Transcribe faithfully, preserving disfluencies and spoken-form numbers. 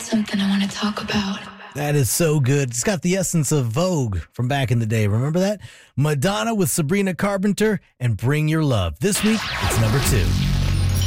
something I want to talk about. That is so good. It's got the essence of Vogue from back in the day. Remember that? Madonna with Sabrina Carpenter and Bring Your Love. This week, it's number two.